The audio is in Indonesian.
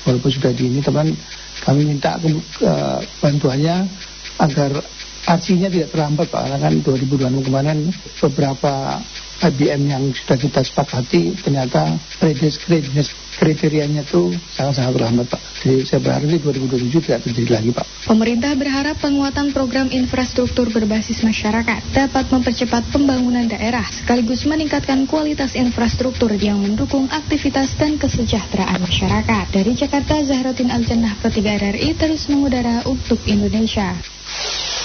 Walaupun sudah di ini teman, kami minta bantuannya agar aksinya tidak terlambat Pak. Karena kan 2026 kemarin beberapa IBM yang sudah kita sepakati ternyata readiness kriterianya itu sangat-sangat terlambat Pak. Jadi saya berharap di 2027 tidak terjadi lagi Pak. Pemerintah berharap penguatan program infrastruktur berbasis masyarakat dapat mempercepat pembangunan daerah sekaligus meningkatkan kualitas infrastruktur yang mendukung aktivitas dan kesejahteraan masyarakat. Dari Jakarta, Zahrotin Aljannah, Pro 3 RRI terus mengudara untuk Indonesia.